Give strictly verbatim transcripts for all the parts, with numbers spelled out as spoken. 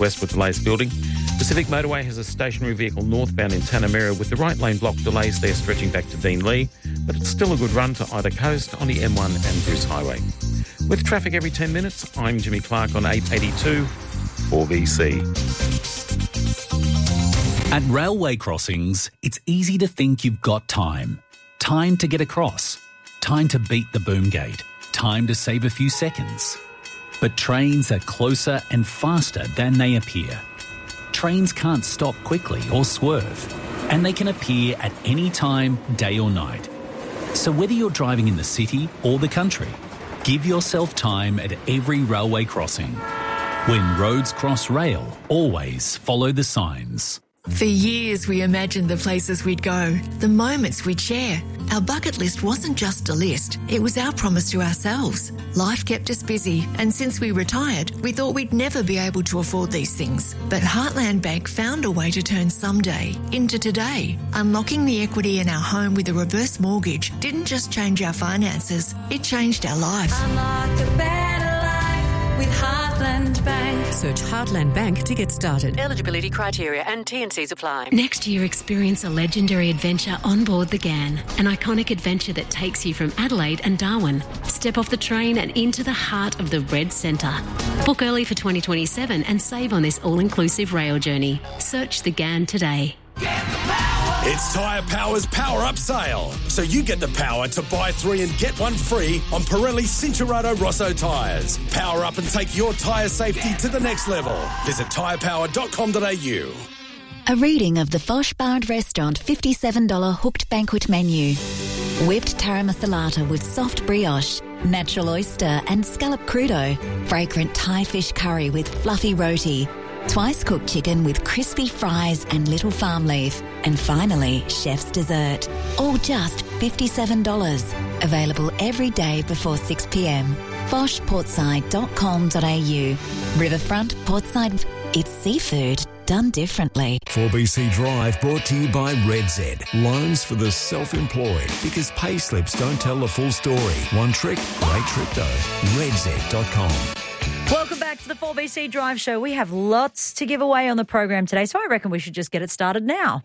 west with delays building. Pacific Motorway has a stationary vehicle northbound in Tanamera with the right lane block delays there stretching back to Dean Lee, but it's still a good run to either coast on the M one and Bruce Highway. With traffic every ten minutes, I'm Jimmy Clark on eight eighty-two four B C. At railway crossings, it's easy to think you've got time. Time to get across. Time to beat the boom gate. Time to save a few seconds. But trains are closer and faster than they appear. Trains can't stop quickly or swerve, and they can appear at any time, day or night. So whether you're driving in the city or the country, give yourself time at every railway crossing. When roads cross rail, always follow the signs. For years, we imagined the places we'd go, the moments we'd share. Our bucket list wasn't just a list, it was our promise to ourselves. Life kept us busy, and since we retired, we thought we'd never be able to afford these things. But Heartland Bank found a way to turn someday into today. Unlocking the equity in our home with a reverse mortgage didn't just change our finances, it changed our lives. Unlock a better life with Heartland Bank. Search Heartland Bank to get started. Eligibility criteria and T and Cs apply. Next year, experience a legendary adventure on board the Ghan, an iconic adventure that takes you from Adelaide and Darwin. Step off the train and into the heart of the Red Centre. Book early for twenty twenty-seven and save on this all-inclusive rail journey. Search the Ghan today. It's Tyre Power's Power Up Sale. So you get the power to buy three and get one free on Pirelli Cincherato Rosso tyres. Power up and take your tyre safety to the next level. Visit tyre power dot com dot a u. A reading of the Fosh Bar and Restaurant fifty-seven dollars hooked banquet menu. Whipped tara masalata with soft brioche, natural oyster and scallop crudo, fragrant Thai fish curry with fluffy roti, twice cooked chicken with crispy fries and little farm leaf, and finally, chef's dessert. All just fifty-seven dollars. Available every day before six p m. fosh portside dot com dot a u. Riverfront, Portside, it's seafood done differently. four B C Drive brought to you by Red Z. Loans for the self-employed, because pay slips don't tell the full story. One trick, great trick though. red z dot com. Welcome back to the four B C Drive Show. We have lots to give away on the program today, so I reckon we should just get it started now.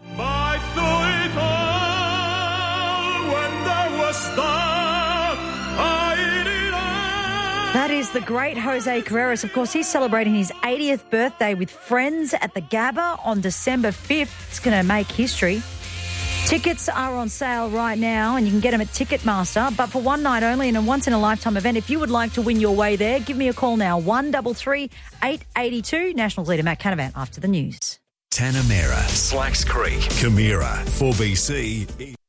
That is the great Jose Carreras. Of course, he's celebrating his eightieth birthday with friends at the Gabba on December fifth. It's going to make history. Tickets are on sale right now and you can get them at Ticketmaster, but for one night only and a once-in-a-lifetime event. If you would like to win your way there, give me a call now, one three three, eight eight two. Nationals leader Matt Canavan after the news. Tanamera, Slacks Creek, Camira, four B C.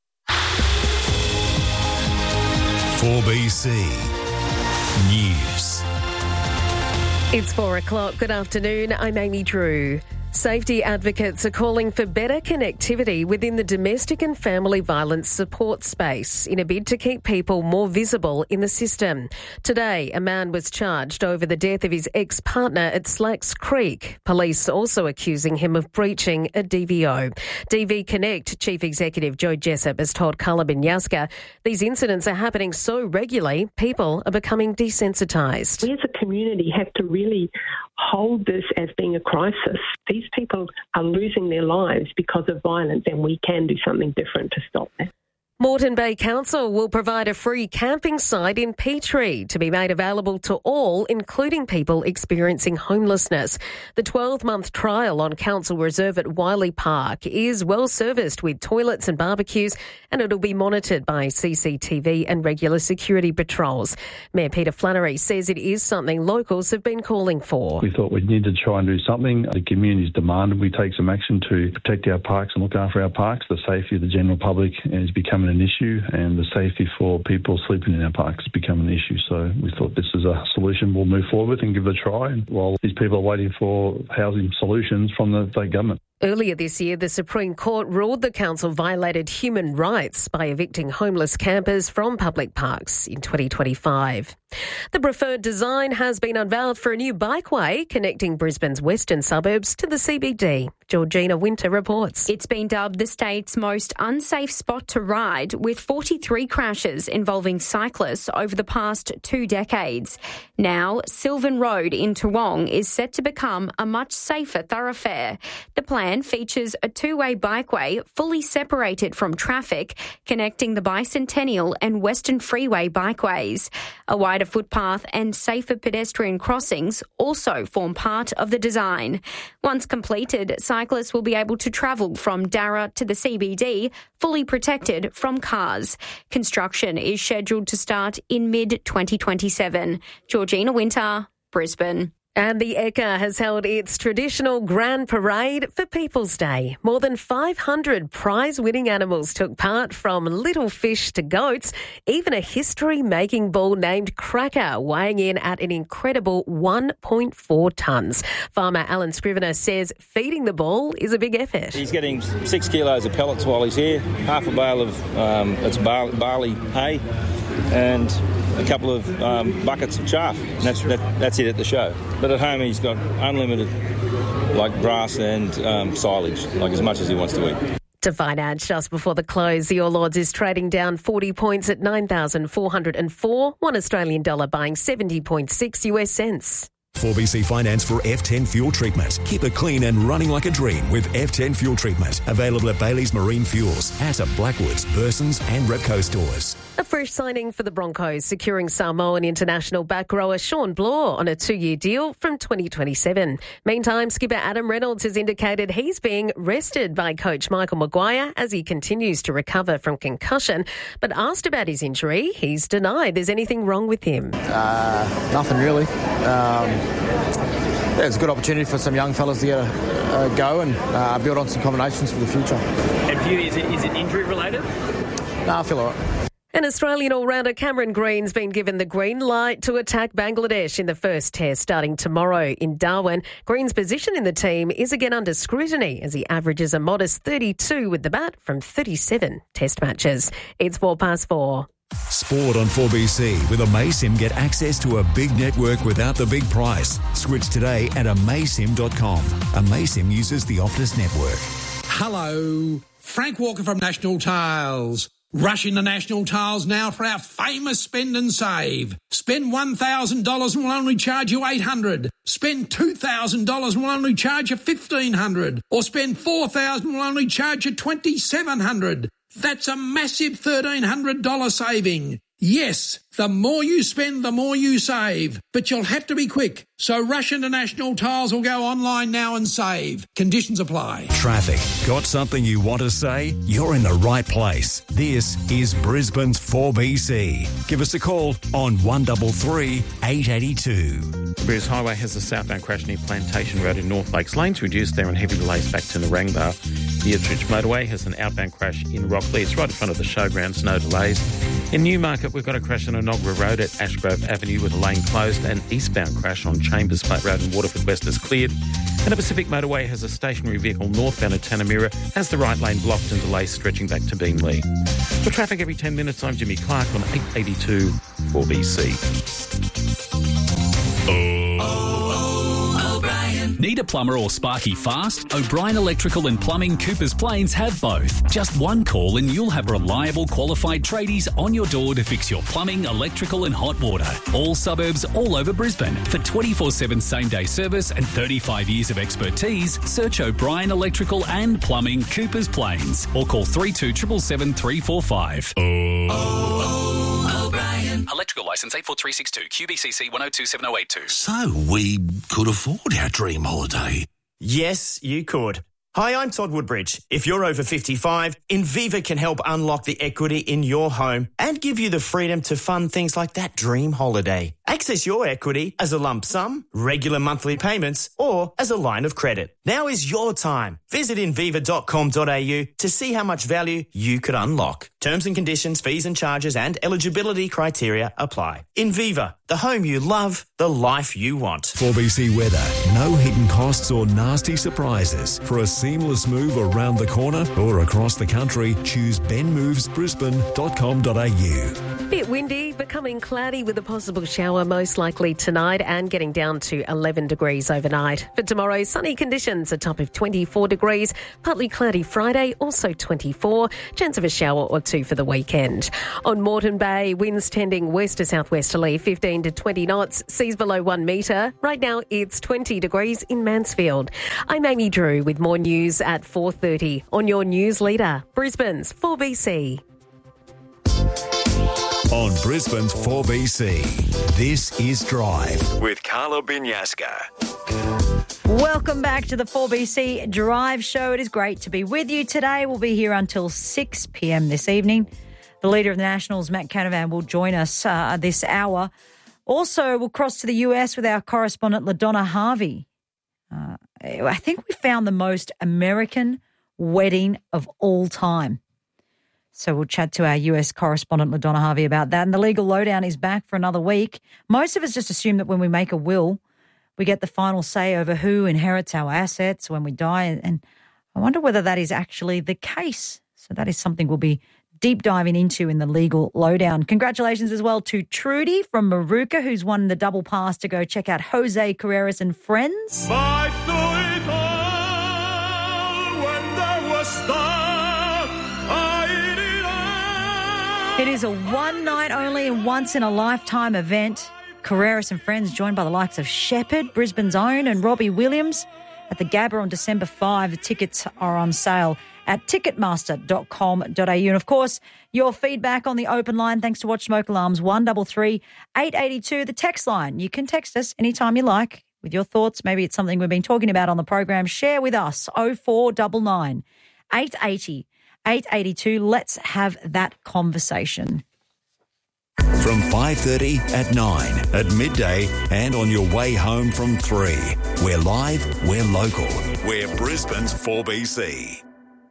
four B C News. It's four o'clock. Good afternoon. I'm Amy Drew. Safety advocates are calling for better connectivity within the domestic and family violence support space in a bid to keep people more visible in the system. Today, a man was charged over the death of his ex-partner at Slacks Creek. Police also accusing him of breaching a D V O. D V Connect Chief Executive Joe Jessup has told Carla Binyaska these incidents are happening so regularly, people are becoming desensitised. We as a community have to really hold this as being a crisis. These people are losing their lives because of violence, and we can do something different to stop that. Moreton Bay Council will provide a free camping site in Petrie to be made available to all, including people experiencing homelessness. The twelve-month trial on council reserve at Wiley Park is well serviced with toilets and barbecues, and it'll be monitored by C C T V and regular security patrols. Mayor Peter Flannery says it is something locals have been calling for. We thought we needed to try and do something. The community's demanded we take some action to protect our parks and look after our parks. The safety of the general public is becoming an issue, and the safety for people sleeping in our parks has become an issue. So we thought this is a solution we'll move forward with and give it a try, and while these people are waiting for housing solutions from the state government. Earlier this year, the Supreme Court ruled the council violated human rights by evicting homeless campers from public parks in twenty twenty-five. The preferred design has been unveiled for a new bikeway connecting Brisbane's western suburbs to the C B D. Georgina Winter reports. It's been dubbed the state's most unsafe spot to ride, with forty-three crashes involving cyclists over the past two decades. Now, Sylvan Road in Toowong is set to become a much safer thoroughfare. The plan features a two-way bikeway fully separated from traffic, connecting the Bicentennial and Western Freeway bikeways. A wider footpath and safer pedestrian crossings also form part of the design. Once completed, cyclists will be able to travel from Darra to the C B D, fully protected from cars. Construction is scheduled to start in mid twenty twenty-seven. Georgina Winter, Brisbane. And the Ekka has held its traditional Grand Parade for People's Day. More than five hundred prize-winning animals took part, from little fish to goats, even a history-making bull named Cracker, weighing in at an incredible one point four tonnes. Farmer Alan Scrivener says feeding the bull is a big effort. He's getting six kilos of pellets while he's here, half a bale of um, it's barley, barley hay, and a couple of um, buckets of chaff. And that's that, that's it at the show. But at home he's got unlimited, like, grass and um, silage, like as much as he wants to eat. To finance just before the close, the All Ords is trading down forty points at nine thousand four hundred four. One Australian dollar buying seventy point six US cents. four B C Finance for F ten Fuel Treatment. Keep it clean and running like a dream with F ten Fuel Treatment. Available at Bailey's Marine Fuels, at Blackwoods, Burson's and Repco stores. A fresh signing for the Broncos, securing Samoan international back rower Sean Bloor on a two-year deal from twenty twenty-seven. Meantime, skipper Adam Reynolds has indicated he's being rested by coach Michael Maguire as he continues to recover from concussion. But asked about his injury, he's denied there's anything wrong with him. Uh, nothing really. Um, yeah, it's a good opportunity for some young fellas to get a, a go and uh, build on some combinations for the future. And for you, is it, is it injury related? No, I feel all right. An Australian all-rounder Cameron Green's been given the green light to attack Bangladesh in the first test starting tomorrow in Darwin. Green's position in the team is again under scrutiny as he averages a modest thirty-two with the bat from thirty-seven test matches. It's four past four. Sport on four B C. With Amaysim, get access to a big network without the big price. Switch today at amaysim dot com. Amaysim uses the Optus network. Hello, Frank Walker from National Tiles. Rush into National Tiles now for our famous spend and save. Spend one thousand dollars and we'll only charge you eight hundred dollars. Spend two thousand dollars and we'll only charge you fifteen hundred dollars. Or spend four thousand dollars and we'll only charge you twenty-seven hundred dollars. That's a massive thirteen hundred dollars saving. Yes, the more you spend, the more you save. But you'll have to be quick. So rush into National Tiles or go online now and save. Conditions apply. Traffic. Got something you want to say? You're in the right place. This is Brisbane's four B C. Give us a call on one three three, eight eight two. Bruce Highway has a southbound crash near Plantation Road in North Lakes. Lanes reduced there and heavy delays back to Narangba. The Ipswich Motorway has an outbound crash in Rockley. It's right in front of the showgrounds, no delays. In Newmarket, we've got a crash on Enoggera Road at Ashgrove Avenue with a lane closed. An eastbound crash on Chambers Platte Road in Waterford West is cleared. And the Pacific Motorway has a stationary vehicle northbound at Tanamira, has the right lane blocked and delays stretching back to Beenleigh. For traffic every ten minutes, I'm Jimmy Clark on eight eighty-two four B C. Need a plumber or sparky fast? O'Brien Electrical and Plumbing Coopers Plains have both. Just one call and you'll have reliable, qualified tradies on your door to fix your plumbing, electrical and hot water. All suburbs, all over Brisbane. For twenty-four seven same-day service and thirty-five years of expertise, search O'Brien Electrical and Plumbing Coopers Plains or call three two seven seven, three four five. Oh, oh, O'Brien. Electrical licence eight four three six two, Q B C C one oh two seven oh eight two. So we could afford our dream holiday. Yes, you could. Hi, I'm Todd Woodbridge. If you're over fifty-five, Inviva can help unlock the equity in your home and give you the freedom to fund things like that dream holiday. Access your equity as a lump sum, regular monthly payments, or as a line of credit. Now is your time. Visit inviva dot com dot a u to see how much value you could unlock. Terms and conditions, fees and charges and eligibility criteria apply. Inviva, the home you love, the life you want. four B C weather. No hidden costs or nasty surprises. For a seamless move around the corner or across the country, choose ben moves brisbane dot com dot a u. Bit windy, becoming cloudy with a possible shower most likely tonight and getting down to eleven degrees overnight. For tomorrow, sunny conditions, a top of twenty-four degrees, partly cloudy Friday, also twenty-four, chance of a shower or two for the weekend. On Moreton Bay, winds tending west to southwesterly, fifteen to twenty knots, seas below one metre. Right now, it's twenty degrees in Mansfield. I'm Amy Drew with more news at four thirty on your news leader, Brisbane's four B C. On Brisbane's four B C, this is Drive with Carla Binyaska. Welcome back to the four B C Drive Show. It is great to be with you today. We'll be here until six p.m. this evening. The Leader of the Nationals, Matt Canavan, will join us uh, this hour. Also, we'll cross to the U S with our correspondent, LaDonna Harvey. Uh, I think we found the most American wedding of all time. So we'll chat to our U S correspondent, LaDonna Harvey, about that. And the Legal Lowdown is back for another week. Most of us just assume that when we make a will, we get the final say over who inherits our assets when we die. And I wonder whether that is actually the case. So that is something we'll be deep diving into in the Legal Lowdown. Congratulations as well to Trudy from Maruka, who's won the double pass to go check out Jose Carreras and Friends. I saw it all when there was stars. I did all. It is a one-night only and once-in-a-lifetime event. Carreras and Friends, joined by the likes of Shepherd, Brisbane's own, and Robbie Williams at the Gabba on December fifth. The tickets are on sale at ticketmaster dot com dot a u. And, of course, your feedback on the open line, thanks to Watch Smoke Alarms, one three three, eight eight two, the text line. You can text us anytime you like with your thoughts. Maybe it's something we've been talking about on the program. Share with us, oh four nine nine, eight eight oh, eight eight two. Let's have that conversation. From five thirty at nine, at midday and on your way home from three. We're live, we're local. We're Brisbane's four B C.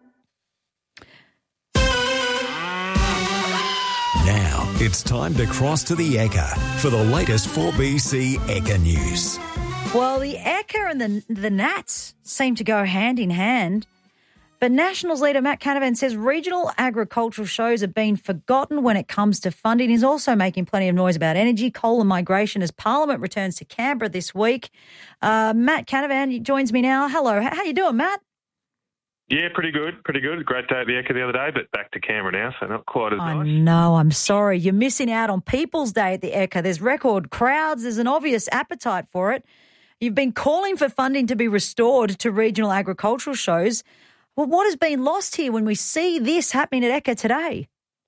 Now it's time to cross to the Ekka for the latest four B C Ekka news. Well, the Ekka and the, the Nats seem to go hand in hand. But Nationals leader Matt Canavan says regional agricultural shows have been forgotten when it comes to funding. He's also making plenty of noise about energy, coal and migration as Parliament returns to Canberra this week. Uh, Matt Canavan joins me now. Hello. How you doing, Matt? Yeah, pretty good, pretty good. Great day at the Ekka the other day, but back to Canberra now, so not quite as I nice. know, I'm sorry. You're missing out on People's Day at the Ekka. There's record crowds. There's an obvious appetite for it. You've been calling for funding to be restored to regional agricultural shows. Well, what has been lost here when we see this happening at Ekka today?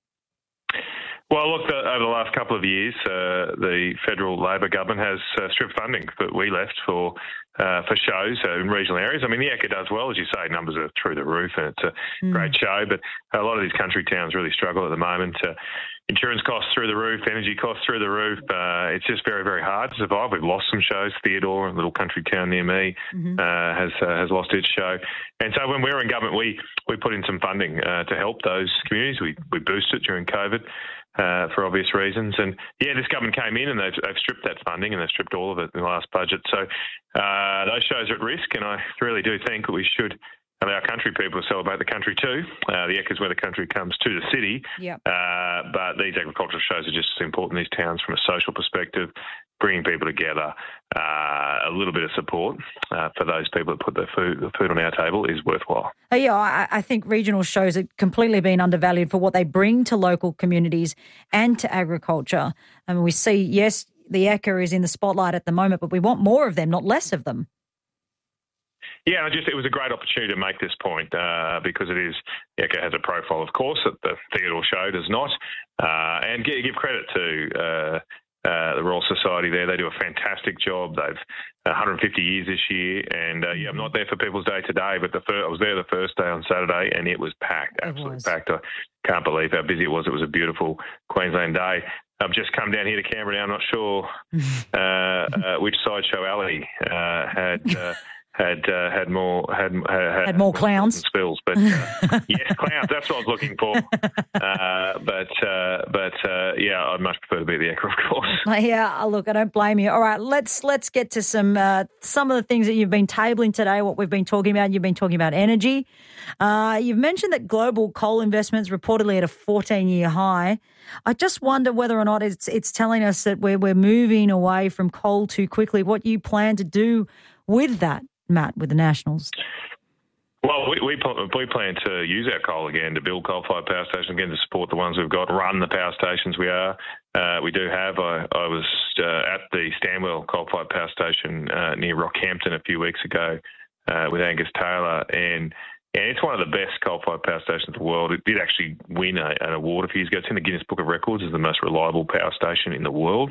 Well, look, the, over the last couple of years, uh, the federal Labor government has uh, stripped funding that we left for uh, for shows uh, in regional areas. I mean, the Ekka does well, as you say, numbers are through the roof and it's a mm. great show, but a lot of these country towns really struggle at the moment. Uh, insurance costs through the roof, energy costs through the roof. Uh, it's just very, very hard to survive. We've lost some shows. Theodore, a little country town near me, mm-hmm. uh, has uh, has lost its show. And so when we were in government, we, we put in some funding uh, to help those communities. We, we boosted it during COVID. Uh, for obvious reasons. And, yeah, this government came in and they've, they've stripped that funding and they've stripped all of it in the last budget. So uh, those shows are at risk, and I really do think that we should allow country people to celebrate the country too. Uh, the Ekka is where the country comes to the city. Yep. Uh, but these agricultural shows are just as important in these towns from a social perspective, bringing people together. Uh, a little bit of support uh, for those people that put their food, the food on our table is worthwhile. Oh, yeah, I, I think regional shows have completely been undervalued for what they bring to local communities and to agriculture. I mean, we see, yes, the Ekka is in the spotlight at the moment, but we want more of them, not less of them. Yeah, I just it was a great opportunity to make this point uh, because it is, Ekka has a profile, of course, that the Theodore show does not, uh, and give, give credit to uh, uh, the Royal Society there. They do a fantastic job. They've one hundred fifty years this year, and uh, yeah, I'm not there for People's Day today, but the first, I was there the first day on Saturday, and it was packed, absolutely packed. I can't believe how busy it was. It was a beautiful Queensland day. I've just come down here to Canberra now. I'm not sure uh, uh, which sideshow alley uh, had uh, had uh, had more had had, Had more clowns. spills, but uh, yes, clowns. That's what I was looking for. Uh, but uh, but uh, yeah, I'd much prefer to be at the Ekka, of course. Yeah, look, I don't blame you. All right, let's let's get to some uh, some of the things that you've been tabling today. What we've been talking about. You've been talking about energy. Uh, you've mentioned that global coal investments reportedly at a fourteen-year high. I just wonder whether or not it's it's telling us that we're we're moving away from coal too quickly. What you plan to do with that, Matt, with the Nationals? Well, we, we we plan to use our coal again to build coal-fired power stations again to support the ones we've got, run the power stations we are. Uh, we do have. I, I was uh, at the Stanwell coal-fired power station uh, near Rockhampton a few weeks ago uh, with Angus Taylor, and and it's one of the best coal-fired power stations in the world. It did actually win a, an award a few years ago. It's in the Guinness Book of Records as the most reliable power station in the world.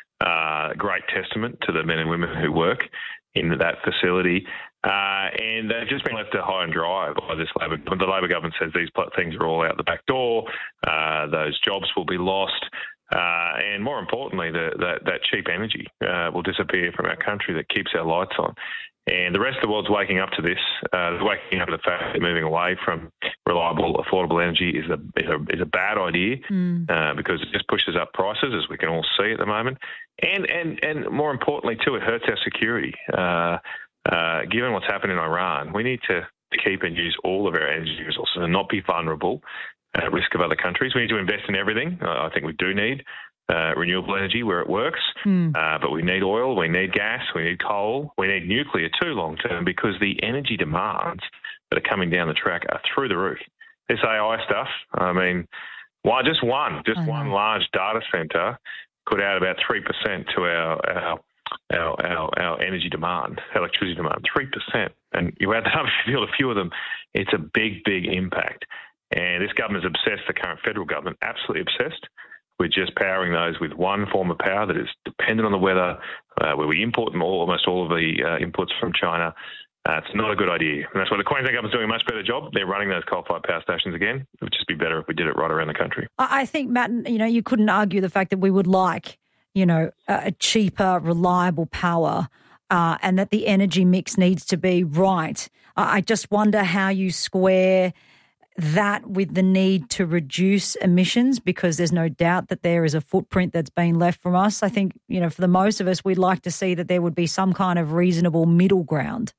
Uh, great testament to the men and women who work in that facility. Uh, and they've just been left to high and dry by this Labor government. The Labor government says these things are all out the back door. Uh, those jobs will be lost. Uh, and more importantly, the, that, that cheap energy uh, will disappear from our country that keeps our lights on. And the rest of the world's waking up to this. Uh, they're waking up to the fact that moving away from reliable, affordable energy is a is a, is a bad idea mm. uh, because it just pushes up prices, as we can all see at the moment. And and and more importantly, too, it hurts our security. Uh, uh, given what's happened in Iran, we need to keep and use all of our energy resources and not be vulnerable at risk of other countries. We need to invest in everything. Uh, I think we do need Uh, renewable energy where it works, mm. uh, but we need oil, we need gas, we need coal, we need nuclear too long term because the energy demands that are coming down the track are through the roof. This A I stuff, I mean, why just one, just one large data centre could add about three percent to our, our our our our energy demand, electricity demand, three percent. And you add that up, if you feel a few of them, it's a big, big impact. And this government is obsessed, the current federal government, absolutely obsessed. We're just powering those with one form of power that is dependent on the weather, uh, where we import them all, almost all of the uh, inputs from China. Uh, it's not a good idea. And that's why the Queensland government's doing a much better job. They're running those coal-fired power stations again. It would just be better if we did it right around the country. I think, Matt, you know, you couldn't argue the fact that we would like, you know, a cheaper, reliable power uh, and that the energy mix needs to be right. I just wonder how you square that with the need to reduce emissions, because there's no doubt that there is a footprint that's been left from us. I think, you know, for the most of us, we'd like to see that there would be some kind of reasonable middle ground.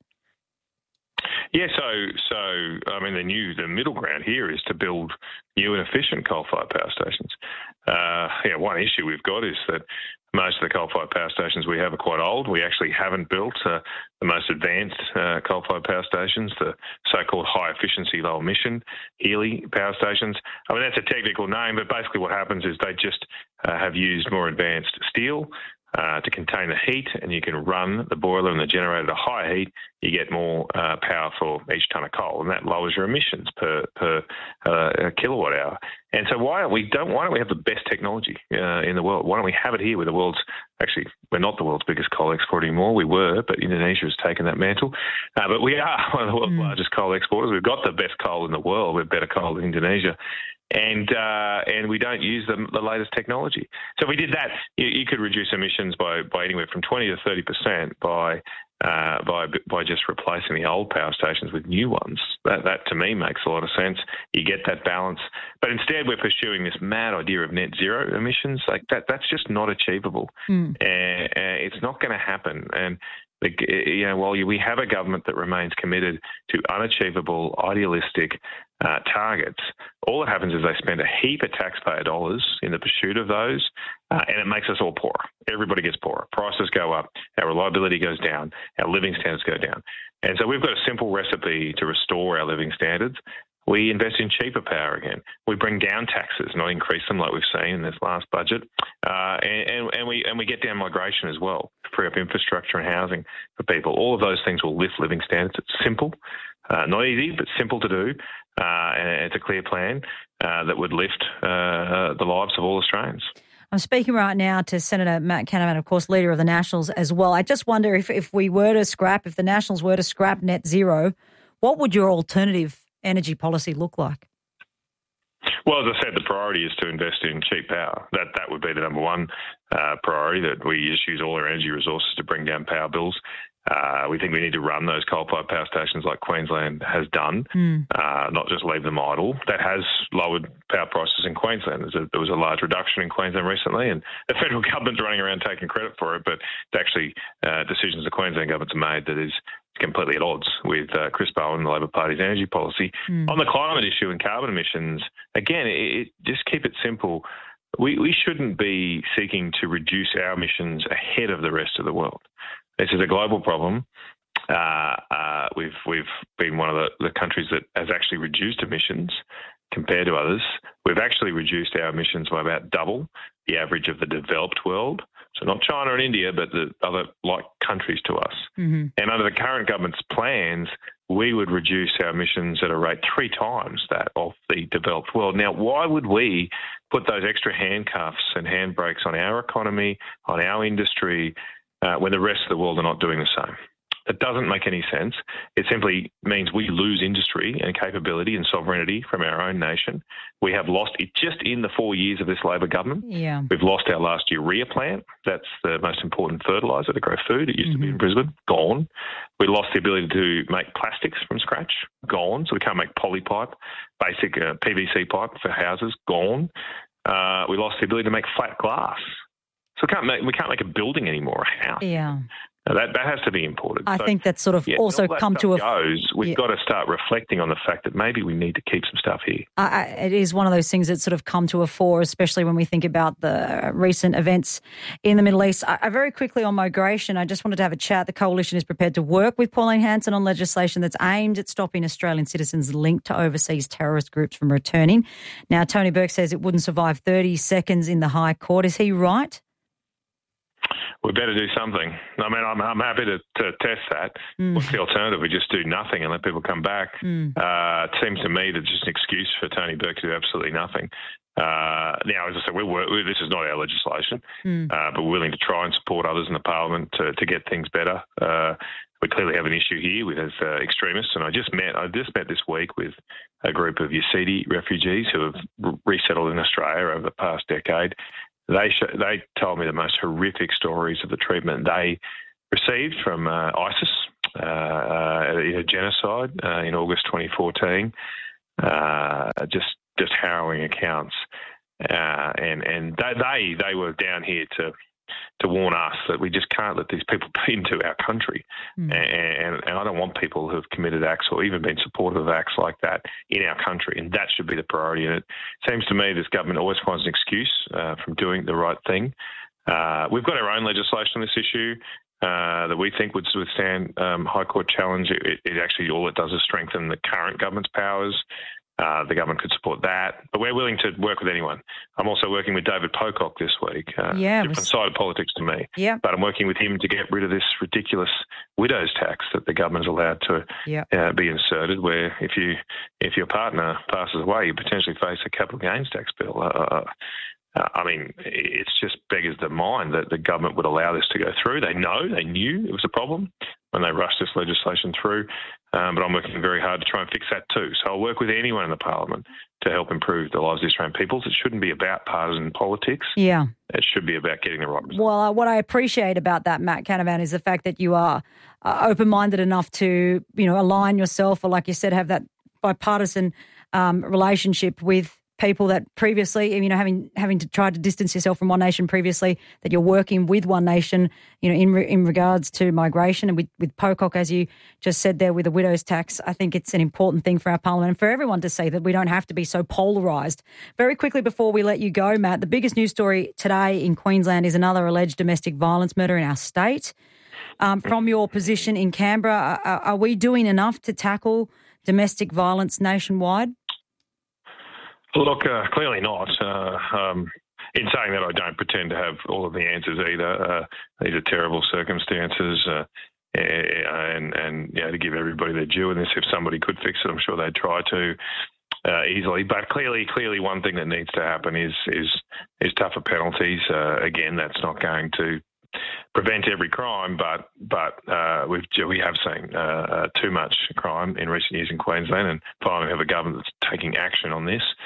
Yeah, so, so I mean, the new, the middle ground here is to build new and efficient coal-fired power stations. Uh, yeah, one issue we've got is that most of the coal-fired power stations we have are quite old. We actually haven't built uh, the most advanced uh, coal-fired power stations, the so-called high-efficiency, low-emission Healy power stations. I mean, that's a technical name, but basically what happens is they just uh, have used more advanced steel uh, to contain the heat, and you can run the boiler and the generator at a higher heat. You get more uh, power for each tonne of coal, and that lowers your emissions per per uh, kilowatt hour. And so why don't we don't why don't we have the best technology uh, in the world? Why don't we have it here? We're the world's actually we're not the world's biggest coal exporter anymore. We were, but Indonesia has taken that mantle. Uh, but we are one of the world's mm. largest coal exporters. We've got the best coal in the world. We've better coal than Indonesia. And uh, and we don't use the, the latest technology. So if we did that, you, you could reduce emissions by, by anywhere from twenty to thirty percent by uh, by by just replacing the old power stations with new ones. That that to me makes a lot of sense. You get that balance, but instead we're pursuing this mad idea of net zero emissions. Like that, that's just not achievable. Mm. Uh, uh, it's not going to happen. And The, you know, while we have a government that remains committed to unachievable, idealistic uh, targets, all that happens is they spend a heap of taxpayer dollars in the pursuit of those, uh, and it makes us all poorer. Everybody gets poorer. Prices go up, our reliability goes down, our living standards go down. And so we've got a simple recipe to restore our living standards. We invest in cheaper power again. We bring down taxes, not increase them like we've seen in this last budget. Uh, and, and, and we and we get down migration as well, free up infrastructure and housing for people. All of those things will lift living standards. It's simple, uh, not easy, but simple to do. Uh, and it's a clear plan uh, that would lift uh, the lives of all Australians. I'm speaking right now to Senator Matt Canavan, of course, Leader of the Nationals as well. I just wonder if, if we were to scrap, if the Nationals were to scrap net zero, what would your alternative energy policy look like? Well, as I said, the priority is to invest in cheap power. That that would be the number one uh, priority, that we just use all our energy resources to bring down power bills. Uh, we think we need to run those coal-fired power stations like Queensland has done, mm. uh, not just leave them idle. That has lowered power prices in Queensland. A, there was a large reduction in Queensland recently, and the federal government's running around taking credit for it, but it's actually uh, decisions the Queensland government's made that is completely at odds with uh, Chris Bowen and the Labor Party's energy policy. Mm. On the climate issue and carbon emissions, again, it, it, just keep it simple. We, we shouldn't be seeking to reduce our emissions ahead of the rest of the world. This is a global problem. Uh, uh, we've we've been one of the, the countries that has actually reduced emissions compared to others. We've actually reduced our emissions by about double the average of the developed world. So not China and India, but the other like countries to us. Mm-hmm. And under the current government's plans, we would reduce our emissions at a rate three times that of the developed world. Now, why would we put those extra handcuffs and handbrakes on our economy, on our industry, uh, when the rest of the world are not doing the same? It doesn't make any sense. It simply means we lose industry and capability and sovereignty from our own nation. We have lost it just in the four years of this Labor government. Yeah. We've lost our last urea plant. That's the most important fertiliser to grow food. It used mm-hmm. to be in Brisbane. Gone. We lost the ability to make plastics from scratch. Gone. So we can't make poly pipe, basic uh, P V C pipe for houses. Gone. Uh, we lost the ability to make flat glass. So we can't make, we can't make a building anymore, a house. Yeah. Now that, that has to be imported. I so, think that's sort of yeah, also that come to a... goes, we've yeah. got to start reflecting on the fact that maybe we need to keep some stuff here. I, I, it is one of those things that sort of come to a fore, especially when we think about the recent events in the Middle East. I, I very quickly on migration, I just wanted to have a chat. The Coalition is prepared to work with Pauline Hanson on legislation that's aimed at stopping Australian citizens linked to overseas terrorist groups from returning. Now, Tony Burke says it wouldn't survive thirty seconds in the High Court. Is he right? We better do something. I mean, I'm, I'm happy to, to test that. Mm. What's the alternative? We just do nothing and let people come back. Mm. Uh, it seems to me that just an excuse for Tony Burke to do absolutely nothing. Uh, now, as I said, we're, we're, this is not our legislation, mm. uh, but we're willing to try and support others in the parliament to, to get things better. Uh, we clearly have an issue here with as uh, extremists, and I just met I just met this week with a group of Yazidi refugees who have resettled in Australia over the past decade. They sh- they told me the most horrific stories of the treatment they received from uh, ISIS uh, uh, in a genocide uh, in August twenty fourteen. Uh, just just harrowing accounts, uh, and and they, they they were down here to to warn us that we just can't let these people into our country. Mm. And, and I don't want people who have committed acts or even been supportive of acts like that in our country, and that should be the priority. And it seems to me this government always finds an excuse uh, from doing the right thing. Uh, we've got our own legislation on this issue uh, that we think would withstand um, High Court challenge. It, it actually, all it does is strengthen the current government's powers. Uh, the government could support that, but we're willing to work with anyone. I'm also working with David Pocock this week. Uh, yeah, different was... side of politics to me. Yeah. But I'm working with him to get rid of this ridiculous widow's tax that the government is allowed to yeah. uh, be inserted, where if you if your partner passes away, you potentially face a capital gains tax bill. Uh, Uh, I mean, it's just beggars the mind that the government would allow this to go through. They know, they knew it was a problem when they rushed this legislation through, um, but I'm working very hard to try and fix that too. So I'll work with anyone in the parliament to help improve the lives of Australian peoples. It shouldn't be about partisan politics. Yeah. It should be about getting the right result. Well, uh, what I appreciate about that, Matt Canavan, is the fact that you are uh, open-minded enough to, you know, align yourself or, like you said, have that bipartisan um, relationship with people that previously, you know, having having to try to distance yourself from One Nation previously, that you're working with One Nation, you know, in re, in regards to migration and with, with Pocock, as you just said there, with the widow's tax. I think it's an important thing for our parliament and for everyone to see that we don't have to be so polarised. Very quickly before we let you go, Matt, the biggest news story today in Queensland is another alleged domestic violence murder in our state. Um, from your position in Canberra, are, are we doing enough to tackle domestic violence nationwide? Look, uh, clearly not. Uh, um, in saying that, I don't pretend to have all of the answers either. Uh, these are terrible circumstances, uh, and, and you know, to give everybody their due in this, if somebody could fix it, I'm sure they'd try to uh, easily. But clearly, clearly, one thing that needs to happen is is is tougher penalties. Uh, again, that's not going to prevent every crime, but but uh, we've we have seen uh, uh, too much crime in recent years in Queensland, and finally we have a government that's taking action on this.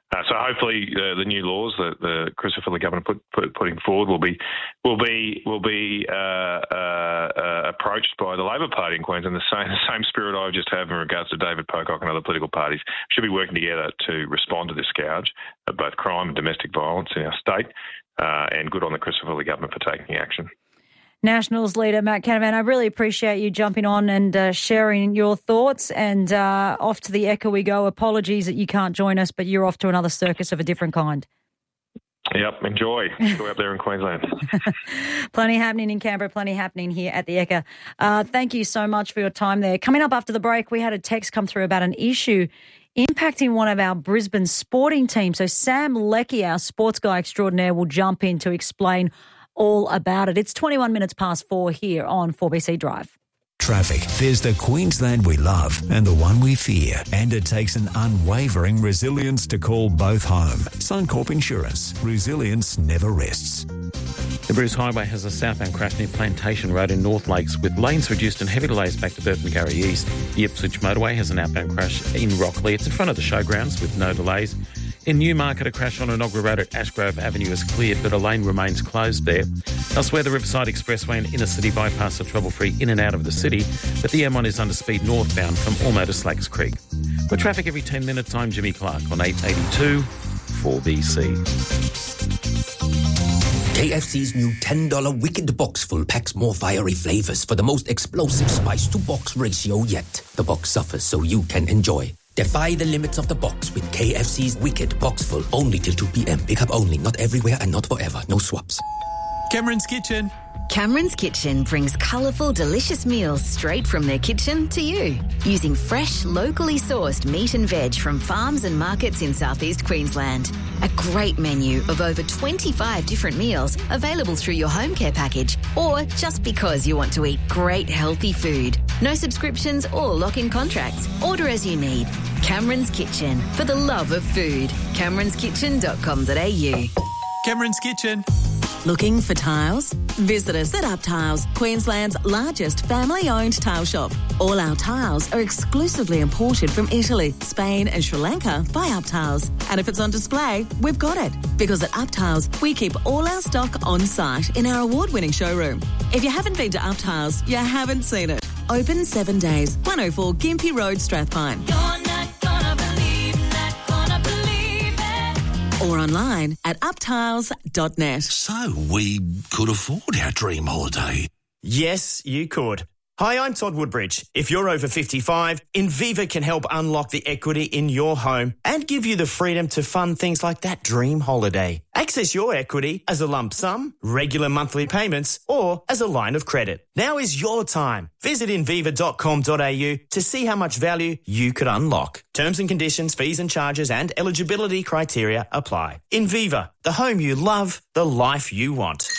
Uh, so hopefully uh, the new laws that the Christopher Luxon government put, put, putting forward will be will be will be uh, uh, uh, approached by the Labor Party in Queensland. The same the same spirit I just have in regards to David Pocock and other political parties should be working together to respond to this scourge of both crime and domestic violence in our state. Uh, and good on the Christopher Luxon government for taking action. Nationals leader Matt Canavan, I really appreciate you jumping on and uh, sharing your thoughts. And uh, off to the Ekka we go. Apologies that you can't join us, but you're off to another circus of a different kind. Yep, enjoy. Enjoy up there in Queensland. Plenty happening in Canberra, plenty happening here at the Ekka. Uh, thank you so much for your time there. Coming up after the break, we had a text come through about an issue impacting one of our Brisbane sporting teams. So Sam Leckie, our sports guy extraordinaire, will jump in to explain all about it. It's twenty-one minutes past four here on four B C Drive. Traffic. There's the Queensland we love and the one we fear. And it takes an unwavering resilience to call both home. Suncorp Insurance. Resilience never rests. The Bruce Highway has a southbound crash near Plantation Road in North Lakes with lanes reduced and heavy delays back to Burton-Curry East. The Ipswich Motorway has an outbound crash in Rockley. It's in front of the showgrounds with no delays. In Newmarket, a crash on Enoggera Road at Ashgrove Avenue is cleared, but a lane remains closed there. Elsewhere, the Riverside Expressway and Inner City Bypass are trouble-free in and out of the city, but the M one is under speed northbound from Ormo to Slacks Creek. With traffic every ten minutes, I'm Jimmy Clark on eight eighty-two four B C. K F C's new ten dollars Wicked Box Full packs more fiery flavours for the most explosive spice-to-box ratio yet. The box suffers so you can enjoy. Defy the limits of the box with K F C's Wicked Box Full. Only till two p.m. Pick up only. Not everywhere and not forever. No swaps. Cameron's Kitchen. Cameron's Kitchen brings colourful, delicious meals straight from their kitchen to you. Using fresh, locally sourced meat and veg from farms and markets in southeast Queensland. A great menu of over twenty-five different meals available through your home care package or just because you want to eat great, healthy food. No subscriptions or lock-in contracts. Order as you need. Cameron's Kitchen, for the love of food. camerons kitchen dot com dot a u. Cameron's Kitchen. Looking for tiles? Visit us at Up Tiles, Queensland's largest family-owned tile shop. All our tiles are exclusively imported from Italy, Spain and Sri Lanka by Up Tiles. And if it's on display, we've got it. Because at Up Tiles, we keep all our stock on site in our award-winning showroom. If you haven't been to Up Tiles, you haven't seen it. Open seven days, one oh four Gympie Road, Strathpine. Or online at up tiles dot net. So we could afford our dream holiday. Yes, you could. Hi, I'm Todd Woodbridge. If you're over fifty-five, Inviva can help unlock the equity in your home and give you the freedom to fund things like that dream holiday. Access your equity as a lump sum, regular monthly payments, or as a line of credit. Now is your time. Visit inviva dot com dot a u to see how much value you could unlock. Terms and conditions, fees and charges and eligibility criteria apply. Inviva, the home you love, the life you want.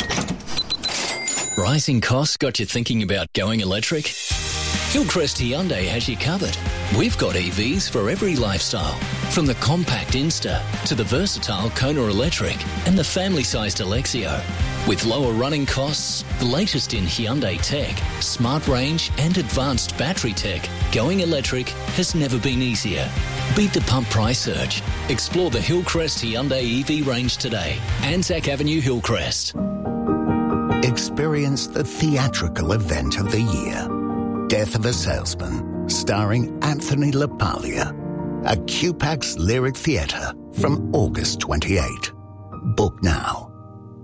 Rising costs got you thinking about going electric? Hillcrest Hyundai has you covered. We've got E Vs for every lifestyle, from the compact Insta to the versatile Kona Electric and the family-sized Alexio. With lower running costs, the latest in Hyundai tech, smart range and advanced battery tech, going electric has never been easier. Beat the pump price surge. Explore the Hillcrest Hyundai E V range today. Anzac Avenue, Hillcrest. Experience the theatrical event of the year. Death of a Salesman, starring Anthony LaPaglia. At Q PAX Lyric Theatre from August twenty-eighth. Book now.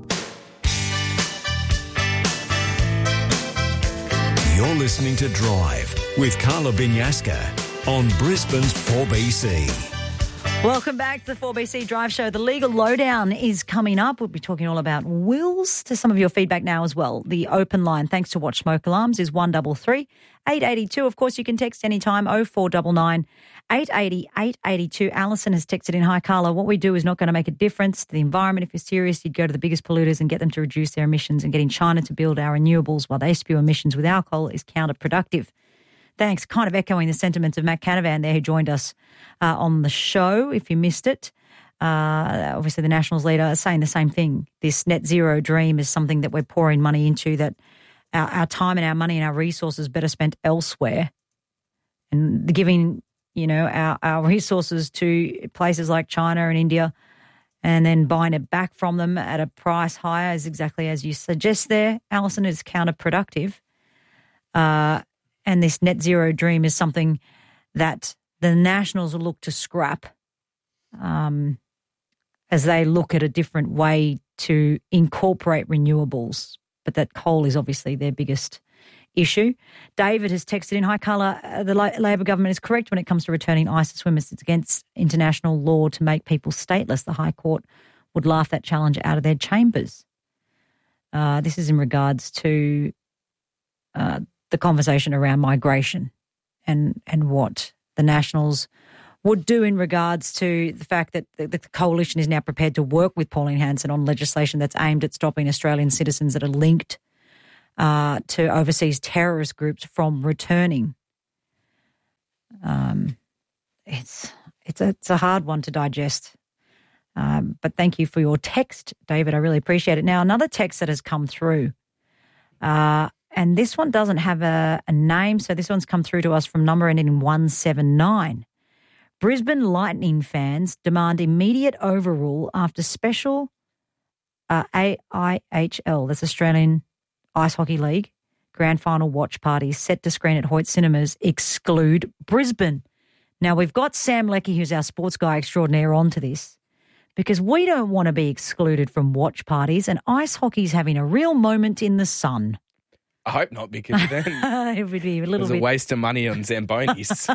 You're listening to Drive with Carla Binyaska on Brisbane's four B C. Welcome back to the four B C Drive Show. The legal lowdown is coming up. We'll be talking all about wills. To some of your feedback now as well. The open line, thanks to Watch Smoke Alarms, is one three three, eight eight two. Of course, you can text anytime, oh four nine nine, eight eight zero, eight eight two. Alison has texted in, hi, Carla. What we do is not going to make a difference to the environment. If you're serious, you'd go to the biggest polluters and get them to reduce their emissions, and getting China to build our renewables while they spew emissions with alcohol is counterproductive. Thanks. Kind of echoing the sentiments of Matt Canavan there, who joined us uh, on the show, if you missed it. Uh, obviously, the Nationals leader is saying the same thing. This net zero dream is something that we're pouring money into, that our, our time and our money and our resources better spent elsewhere. And the giving you know, our, our resources to places like China and India and then buying it back from them at a price higher is exactly as you suggest there, Alison, is counterproductive. Uh, and this net zero dream is something that the Nationals will look to scrap um, as they look at a different way to incorporate renewables. But that coal is obviously their biggest issue. David has texted in, hi, Carla, uh, the La- Labor government is correct when it comes to returning I S A swimmers. It's against international law to make people stateless. The High Court would laugh that challenge out of their chambers. Uh, this is in regards to uh, the conversation around migration and, and what the Nationals would do in regards to the fact that the, the coalition is now prepared to work with Pauline Hanson on legislation that's aimed at stopping Australian citizens that are linked uh, to overseas terrorist groups from returning. Um, it's it's a, it's a hard one to digest. Um, but thank you for your text, David. I really appreciate it. Now, another text that has come through, uh, and this one doesn't have a, a name, so this one's come through to us from number ending in one seven nine. Brisbane Lightning fans demand immediate overrule after special uh, A I H L, that's Australian Ice Hockey League, grand final watch parties set to screen at Hoyt Cinemas exclude Brisbane. Now, we've got Sam Leckie, who's our sports guy extraordinaire, onto this because we don't want to be excluded from watch parties, and ice hockey's having a real moment in the sun. I hope not, because then it would be a little there's bit a waste of money on Zambonis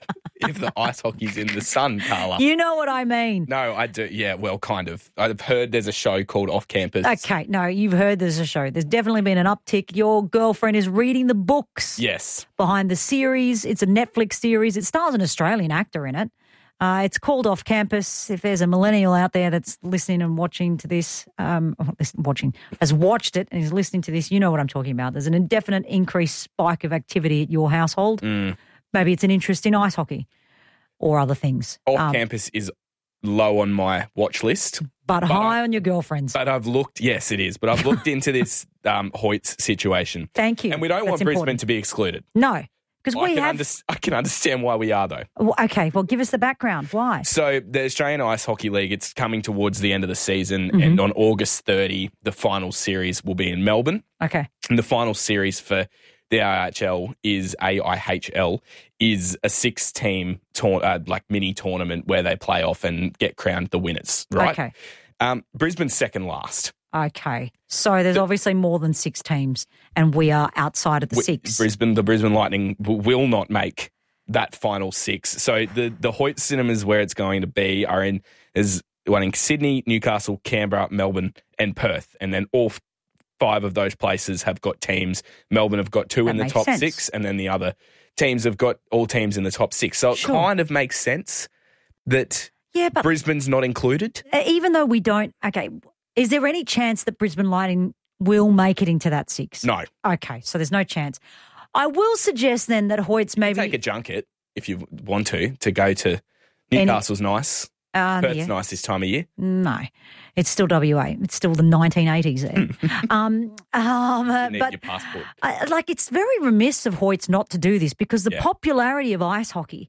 if the ice hockey's in the sun, Carla. You know what I mean. No, I do. Yeah, well, kind of. I've heard there's a show called Off Campus. Okay, no, you've heard there's a show. There's definitely been an uptick. Your girlfriend is reading the books. Yes. Behind the series. It's a Netflix series. It stars an Australian actor in it. Uh, it's called Off Campus. If there's a millennial out there that's listening and watching to this, um, listen, watching, has watched it and is listening to this, you know what I'm talking about. There's an indefinite increased spike of activity at your household. Mm. Maybe it's an interest in ice hockey or other things. Off Um, Campus is low on my watch list. But, But high I- on your girlfriend's. But I've looked, yes, it is, but I've looked into this um, Hoyts situation. Thank you. And we don't That's want Brisbane important. to be excluded. No, because I we can have... underst- I can understand why we are, though. Well, okay, well, give us the background. Why? So the Australian Ice Hockey League, it's coming towards the end of the season, Mhm. and on August thirtieth, the final series will be in Melbourne. Okay. And the final series for the A I H L is A I H L is a six-team tour- uh, like mini tournament where they play off and get crowned the winners. Right? Okay. Um, Brisbane's second last. Okay. So there's obviously more than six teams and we are outside of the Wi- six. Brisbane, the Brisbane Lightning w- will not make that final six. So the the Hoyt Cinemas where it's going to be are in is one in Sydney, Newcastle, Canberra, Melbourne, and Perth, and then all f- five of those places have got teams. Melbourne have got two That in the makes top sense. six, and then the other teams have got all teams in the top six. So it Sure. kind of makes sense that Yeah, but Brisbane's not included. uh, even though we don't, okay, is there any chance that Brisbane Lightning will make it into that six? No. Okay, so there's no chance. I will suggest then that Hoyt's maybe... Take a junket if you want to, to go to Any- Newcastle's nice. Uh, Perth's yeah. nice this time of year. No, it's still W A. It's still the nineteen eighties there. um, um, uh, You need but your passport. I, like, it's very remiss of Hoyts not to do this because the Yeah. popularity of ice hockey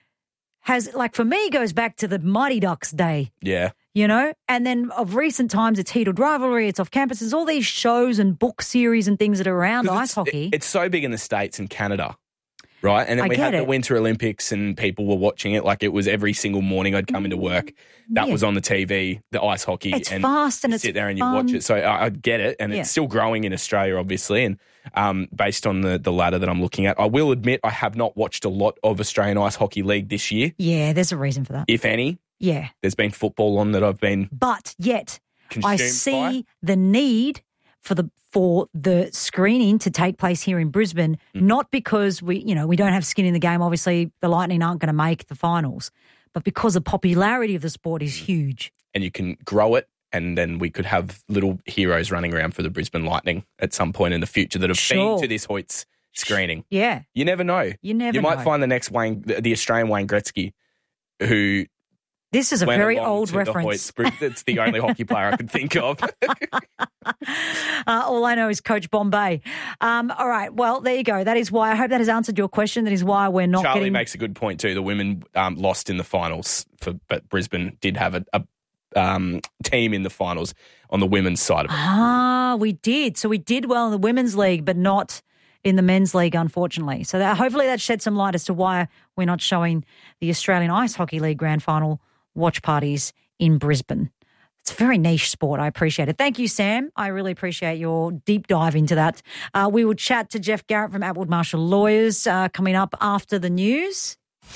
has, like, for me, goes back to the Mighty Ducks day, Yeah. you know? And then of recent times, it's Heated Rivalry, it's Off Campus, there's all these shows and book series and things that are around 'Cause ice it's, hockey. it- it's so big in the States and Canada, right? And then I we get had the it. Winter Olympics and people were watching it like it was every single morning I'd come into work. That Yeah. was on the T V, the ice hockey. It's and fast and you it's sit there and fun. you watch it. So I, I get it. And Yeah. it's still growing in Australia, obviously. And um, based on the, the ladder that I'm looking at, I will admit I have not watched a lot of Australian Ice Hockey League this year, Yeah, there's a reason for that. if any. Yeah. There's been football on that I've been But yet, I consumed see by. the need for the for the screening to take place here in Brisbane, Mm. not because we, you know, we don't have skin in the game. Obviously, the Lightning aren't going to make the finals, but because the popularity of the sport is huge. And you can grow it, and then we could have little heroes running around for the Brisbane Lightning at some point in the future that have Sure. been to this Hoyts screening. Yeah, You never know. you never You might know. find the next Wayne, the the Australian Wayne Gretzky, who This is a went very along old to the reference. Hoyts. It's the only hockey player I could think of. Uh, all I know is Coach Bombay. Um, all right, well, there you go. That is why, I hope that has answered your question. That is why we're not Charlie getting... makes a good point too. The women um, lost in the finals, for, but Brisbane did have a, a um, team in the finals on the women's side of it. Ah, we did. So we did well in the women's league, but not in the men's league, unfortunately. So that, hopefully that sheds some light as to why we're not showing the Australian Ice Hockey League Grand Final watch parties in Brisbane. It's a very niche sport. I appreciate it. Thank you, Sam. I really appreciate your deep dive into that. Uh, we will chat to Jeff Garrett from Atwood Marshall Lawyers uh, coming up after the news.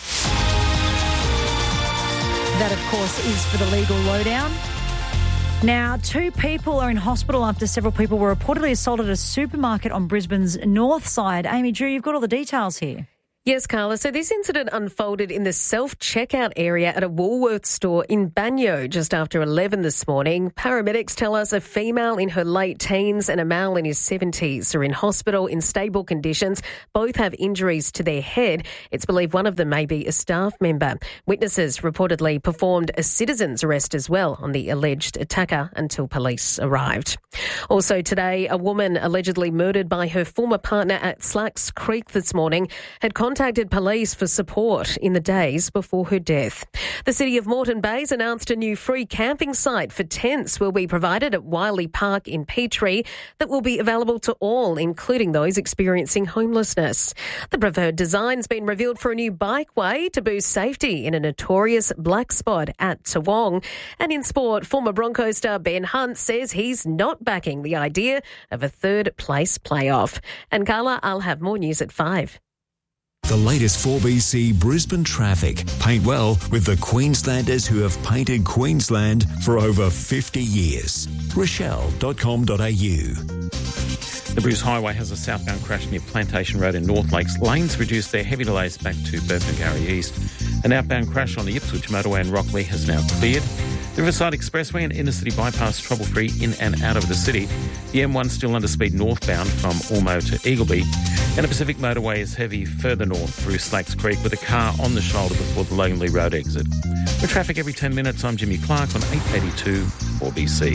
That, of course, is for the legal lowdown. Now, two people are in hospital after several people were reportedly assaulted at a supermarket on Brisbane's north side. Amy Drew, you've got all the details here. Yes, Carla. So this incident unfolded in the self-checkout area at a Woolworths store in Banyo just after eleven this morning. Paramedics tell us a female in her late teens and a male in his seventies are in hospital in stable conditions. Both have injuries to their head. It's believed one of them may be a staff member. Witnesses reportedly performed a citizen's arrest as well on the alleged attacker until police arrived. Also today, a woman allegedly murdered by her former partner at Slacks Creek this morning had contacted contacted police for support in the days before her death. The City of Moreton Bay's announced a new free camping site for tents will be provided at Wiley Park in Petrie that will be available to all, including those experiencing homelessness. The preferred design's been revealed for a new bikeway to boost safety in a notorious black spot at Toowong. And in sport, former Broncos star Ben Hunt says he's not backing the idea of a third place playoff. And Carla, I'll have more news at five. The latest four B C Brisbane traffic. Paint well with the Queenslanders who have painted Queensland for over fifty years. Rochelle dot com dot a u. The Bruce Highway has a southbound crash near Plantation Road in North Lakes. Lanes reduced their heavy delays back to Burpengary East. An outbound crash on the Ipswich motorway in Rockley has now cleared. The Riverside Expressway and Inner City Bypass trouble-free in and out of the city. The M one still under speed northbound from Ormo to Eagleby. And the Pacific Motorway is heavy further north through Slacks Creek with a car on the shoulder before the Lonely Road exit. With traffic every ten minutes, I'm Jimmy Clark on eight eighty-two four B C.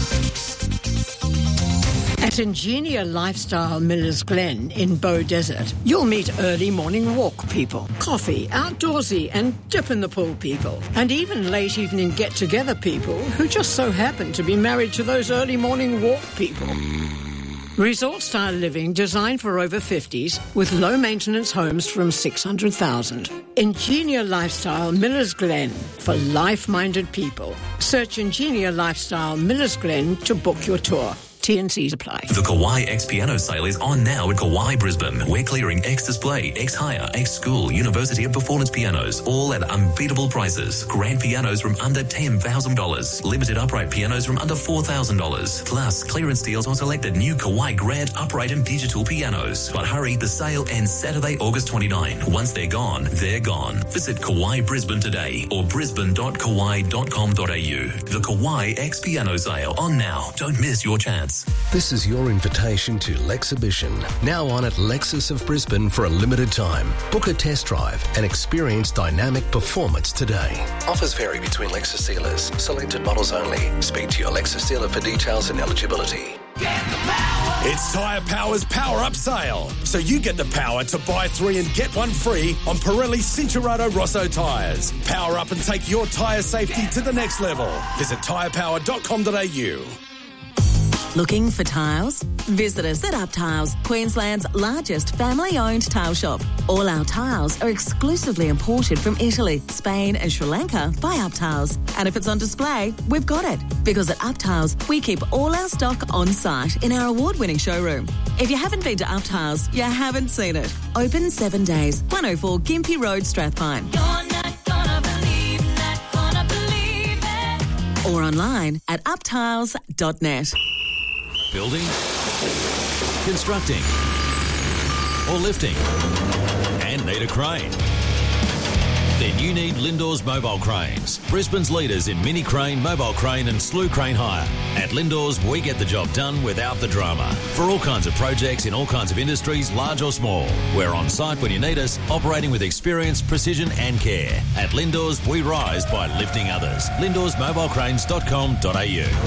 At Ingenia Lifestyle Millers Glen in Bow Desert, you'll meet early morning walk people, coffee, outdoorsy and dip in the pool people, and even late evening get-together people who just so happen to be married to those early morning walk people. Resort-style living designed for over fifties with low-maintenance homes from six hundred thousand dollars. Ingenia Lifestyle Millers Glen for life-minded people. Search Ingenia Lifestyle Millers Glen to book your tour. T and C's apply. The Kauai X Piano sale is on now at Kauai Brisbane. We're clearing X Display, X Hire, X School, University of Performance pianos, all at unbeatable prices. Grand pianos from under ten thousand dollars. Limited upright pianos from under four thousand dollars. Plus, clearance deals on selected new Kauai Grand upright and digital pianos. But hurry, the sale ends Saturday, August twenty-ninth. Once they're gone, they're gone. Visit Kauai Brisbane today or brisbane dot kauai dot com dot a u. The Kauai X Piano sale on now. Don't miss your chance. This is your invitation to Lexhibition, now on at Lexus of Brisbane for a limited time. Book a test drive and experience dynamic performance today. Offers vary between Lexus dealers. Selected models only. Speak to your Lexus dealer for details and eligibility. It's Tyre Power's Power Up Sale. So you get the power to buy three and get one free on Pirelli Cincherato Rosso tyres. Power up and take your tyre safety to the next level. Visit tyre power dot com dot a u. Looking for tiles? Visit us at Up Tiles, Queensland's largest family-owned tile shop. All our tiles are exclusively imported from Italy, Spain and Sri Lanka by Up Tiles. And if it's on display, we've got it. Because at Up Tiles, we keep all our stock on site in our award-winning showroom. If you haven't been to Up Tiles, you haven't seen it. Open seven days, one oh four Gympie Road, Strathpine. You're not gonna believe, not gonna believe it. Or online at up tiles dot net. Building, constructing, or lifting, and need a crane. Then you need Lindor's Mobile Cranes, Brisbane's leaders in mini crane, mobile crane and slew crane hire. At Lindor's, we get the job done without the drama. For all kinds of projects in all kinds of industries, large or small. We're on site when you need us, operating with experience, precision and care. At Lindor's, we rise by lifting others. lindors mobile cranes dot com dot a u.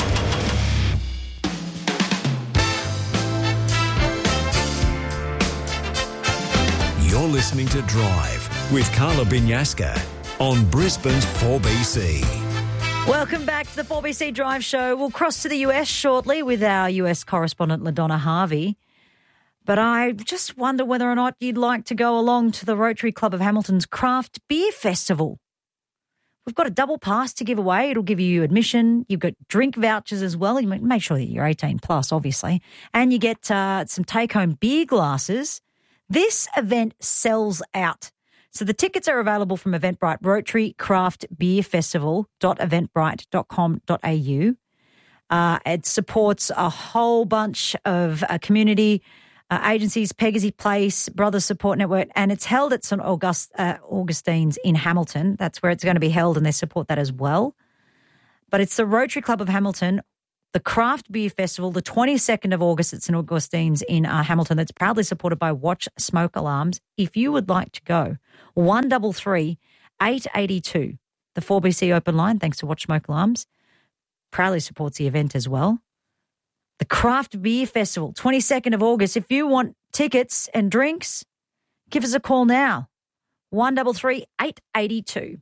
You're listening to Drive with Carla Binyaska on Brisbane's four B C. Welcome back to the four B C Drive Show. We'll cross to the U S shortly with our U S correspondent, LaDonna Harvey. But I just wonder whether or not you'd like to go along to the Rotary Club of Hamilton's Craft Beer Festival. We've got a double pass to give away. It'll give you admission. You've got drink vouchers as well. You make sure that you're eighteen plus, obviously. And you get uh, some take-home beer glasses. This event sells out. So the tickets are available from Eventbrite, Rotary Craft Beer Festival dot eventbrite dot com dot a u. Uh, it supports a whole bunch of uh, community uh, agencies, Pegasus Place, Brothers Support Network, and it's held at St August, uh, Augustine's in Hamilton. That's where it's going to be held, and they support that as well. But it's the Rotary Club of Hamilton, the Craft Beer Festival, the twenty-second of August at St Augustine's in uh, Hamilton, that's proudly supported by Watch Smoke Alarms. If you would like to go, one double three eight eighty two, the four B C open line, thanks to Watch Smoke Alarms, proudly supports the event as well. The Craft Beer Festival, twenty-second of August. If you want tickets and drinks, give us a call now, one double three eight eighty two.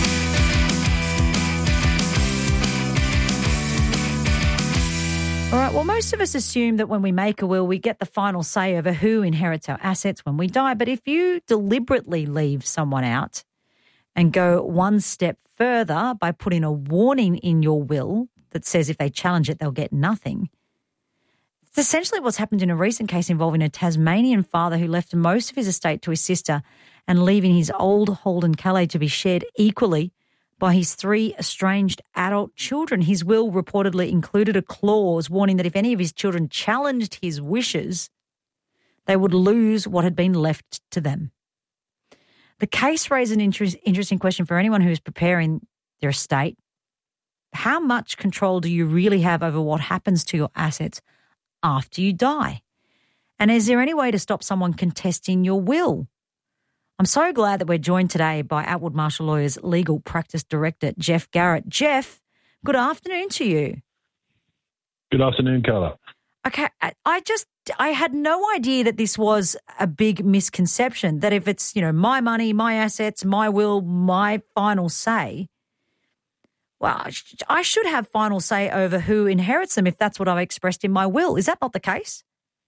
All right, well, most of us assume that when we make a will, we get the final say over who inherits our assets when we die. But if you deliberately leave someone out and go one step further by putting a warning in your will that says if they challenge it, they'll get nothing, it's essentially what's happened in a recent case involving a Tasmanian father who left most of his estate to his sister and leaving his old Holden Calais to be shared equally by his three estranged adult children. His will reportedly included a clause warning that if any of his children challenged his wishes, they would lose what had been left to them. The case raised an interest, interesting question for anyone who is preparing their estate. How much control do you really have over what happens to your assets after you die? And is there any way to stop someone contesting your will? I'm so glad that we're joined today by Atwood Marshall Lawyers Legal Practice Director, Jeff Garrett. Jeff, good afternoon to you. Good afternoon, Carla. Okay, I just, I had no idea that this was a big misconception, that if it's, you know, my money, my assets, my will, my final say, well, I should have final say over who inherits them if that's what I've expressed in my will. Is that not the case?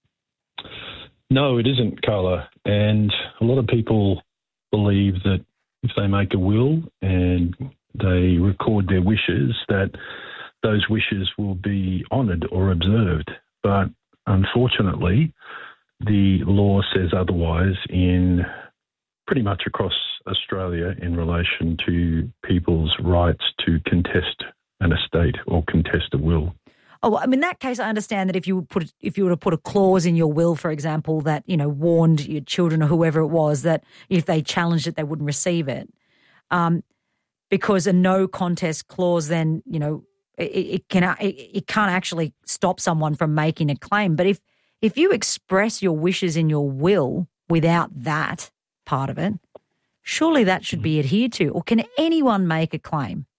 No, it isn't, Carla. And a lot of people believe that if they make a will and they record their wishes, that those wishes will be honoured or observed. But unfortunately, the law says otherwise in pretty much across Australia in relation to people's rights to contest an estate or contest a will. Oh, well, I mean, in that case, I understand that if you would put if you were to put a clause in your will, for example, that, you know, warned your children or whoever it was that if they challenged it, they wouldn't receive it, um, because a no contest clause, then, you know, it, it can it, it can't actually stop someone from making a claim. But if if you express your wishes in your will without that part of it, surely that should be adhered to. Or can anyone make a claim?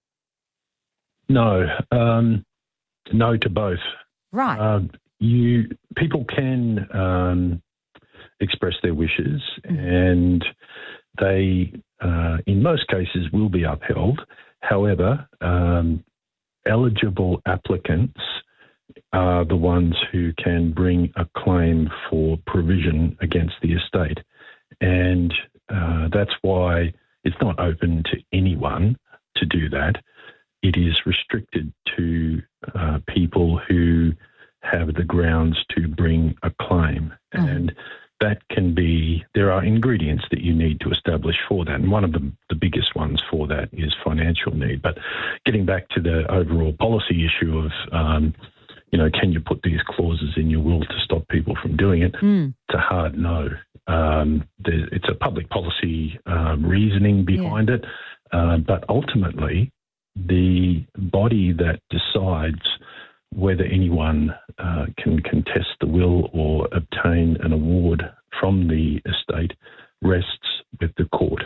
No. Um No to both. Right. Uh, you people can um, express their wishes, mm. and they, uh, in most cases, will be upheld. However, um, eligible applicants are the ones who can bring a claim for provision against the estate, and uh, that's why it's not open to anyone to do that. It is restricted to uh, people who have the grounds to bring a claim. Mm-hmm. And that can be, there are ingredients that you need to establish for that. And one of the, the biggest ones for that is financial need. But getting back to the overall policy issue of, um, you know, can you put these clauses in your will to stop people from doing it? Mm. It's a hard no. um, there, it's a public policy um, reasoning behind yeah. it, uh, but ultimately the body that decides whether anyone uh, can contest the will or obtain an award from the estate rests with the court.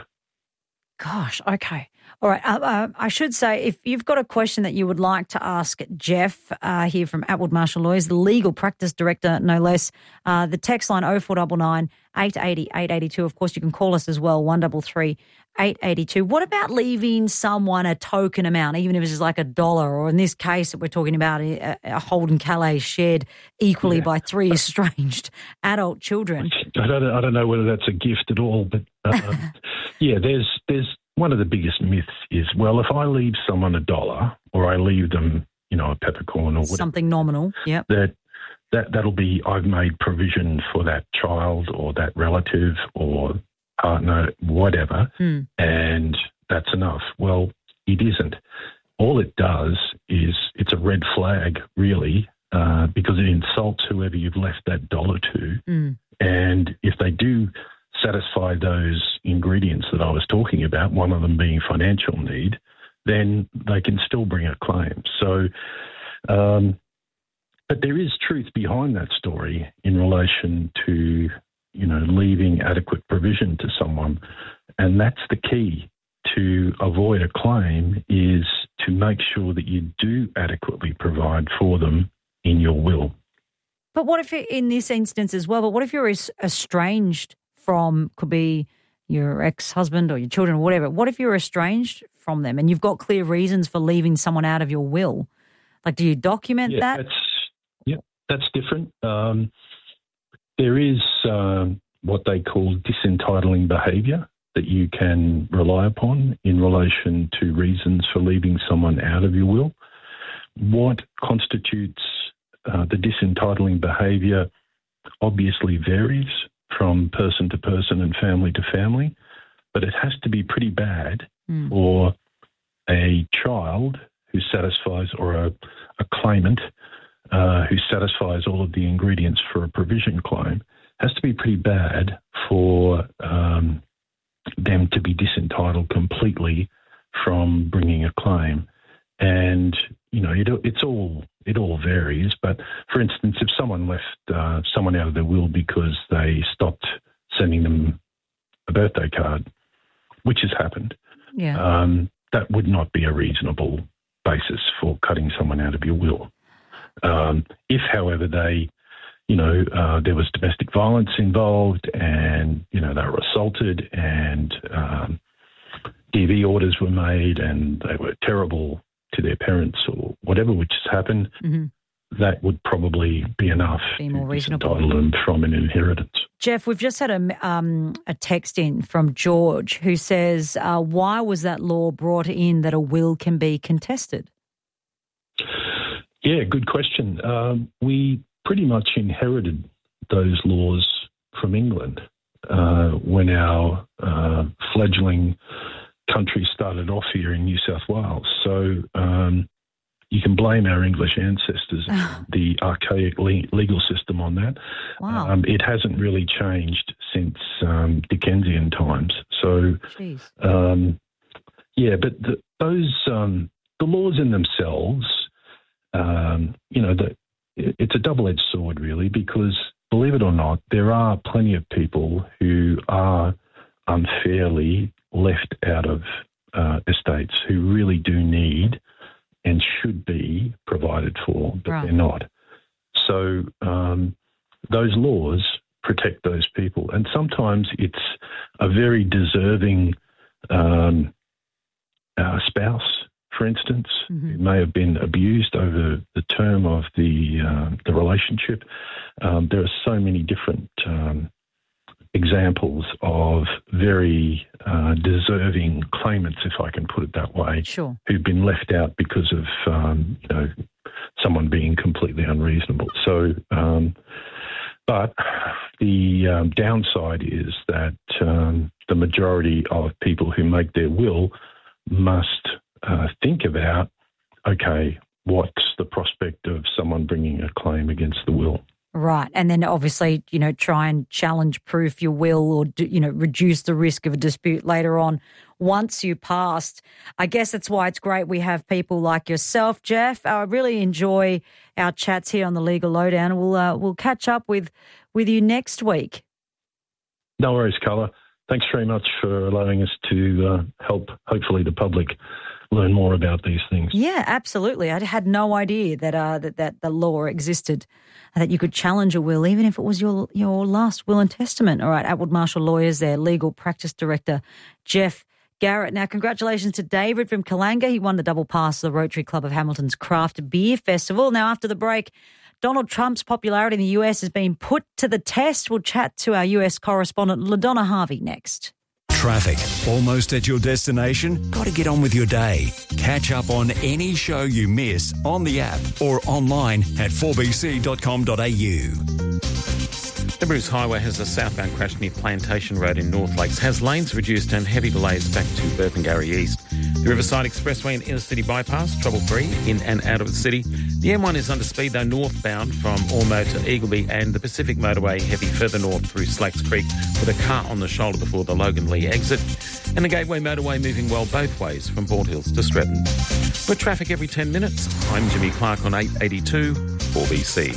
Gosh, okay. All right. Uh, uh, I should say, if you've got a question that you would like to ask Jeff uh, here from Atwood Marshall Lawyers, the Legal Practice Director, no less, uh, the text line oh four nine nine, eight eight oh, eight eight two. Of course, you can call us as well, one three three, eight eight two. What about leaving someone a token amount, even if it's just like a dollar, or in this case that we're talking about, a, a Holden Calais shared equally yeah. by three estranged adult children? I don't, I don't know whether that's a gift at all, but um, yeah, there's there's one of the biggest myths is, well, if I leave someone a dollar or I leave them, you know, a peppercorn or whatever, something nominal, yeah, that that that'll be I've made provision for that child or that relative or partner, whatever, mm. and that's enough. Well, it isn't. All it does is it's a red flag, really, uh, because it insults whoever you've left that dollar to. Mm. And if they do satisfy those ingredients that I was talking about, one of them being financial need, then they can still bring a claim. So, um, but there is truth behind that story in relation to, you know, leaving adequate provision to someone. And that's the key to avoid a claim, is to make sure that you do adequately provide for them in your will. But what if, in this instance as well, but what if you're estranged from, could be your ex-husband or your children or whatever, what if you're estranged from them and you've got clear reasons for leaving someone out of your will? Like, do you document yeah, that? That's, yeah, that's different. Um, there is um, what they call disentitling behaviour that you can rely upon in relation to reasons for leaving someone out of your will. What constitutes uh, the disentitling behaviour obviously varies from person to person and family to family, but it has to be pretty bad mm. for a child who satisfies, or a, a claimant uh, who satisfies all of the ingredients for a provision claim, has to be pretty bad for um, them to be disentitled completely from bringing a claim. And, you know, it, it's all it all varies. But, for instance, if someone left uh, someone out of their will because they stopped sending them a birthday card, which has happened, yeah. um, that would not be a reasonable basis for cutting someone out of your will. Um, if, however, they, you know, uh, there was domestic violence involved and, you know, they were assaulted and um, D V orders were made and they were terrible to their parents or whatever, which has happened, mm-hmm. that would probably be enough be more to reasonable. disentitle them from an inheritance. Jeff, we've just had a, um, a text in from George who says, uh, why was that law brought in that a will can be contested? Yeah, good question. Um, we pretty much inherited those laws from England uh, when our uh, fledgling country started off here in New South Wales. So um, you can blame our English ancestors, the archaic le- legal system on that. Wow. Um, it hasn't really changed since um, Dickensian times. So, um, yeah, but the, those um, the laws in themselves, um, you know, the, it's a double-edged sword really, because believe it or not, there are plenty of people who are unfairly left out of uh, estates who really do need and should be provided for, but right. they're not. So um, those laws protect those people. And sometimes it's a very deserving um, uh, spouse, for instance, mm-hmm. who may have been abused over the term of the, uh, the relationship. Um, there are so many different um, examples of very uh, deserving claimants, if I can put it that way, sure. who've been left out because of um, you know, someone being completely unreasonable. So, um, but the um, downside is that um, the majority of people who make their will must uh, think about, okay, what's the prospect of someone bringing a claim against the will? Right. And then obviously, you know, try and challenge proof your will or, you know, reduce the risk of a dispute later on once you passed. I guess that's why it's great we have people like yourself, Jeff. I really enjoy our chats here on the Legal Lowdown. We'll uh, we'll catch up with, with you next week. No worries, Carla. Thanks very much for allowing us to uh, help, hopefully, the public learn more about these things. Yeah, absolutely. I had no idea that uh, that, that the law existed, that you could challenge a will, even if it was your your last will and testament. All right, Atwood Marshall Lawyers there, Legal Practice Director Jeff Garrett. Now, congratulations to David from Kalanga. He won the double pass to the Rotary Club of Hamilton's Craft Beer Festival. Now, after the break, Donald Trump's popularity in the U S has been put to the test. We'll chat to our U S correspondent, LaDonna Harvey, next. Traffic. Almost at your destination? Got to get on with your day. Catch up on any show you miss on the app or online at four b c dot com dot a u. The Bruce Highway has a southbound crash near Plantation Road in North Lakes, has lanes reduced and heavy delays back to Burpengary East. The Riverside Expressway and Inner City Bypass, trouble-free in and out of the city. The M one is under speed, though, northbound from Ormo to Eagleby, and the Pacific Motorway heavy further north through Slacks Creek with a car on the shoulder before the Logan Lee exit. And the Gateway Motorway moving well both ways from Bald Hills to Stretton. With traffic every ten minutes, I'm Jimmy Clark on eight eighty-two four B C.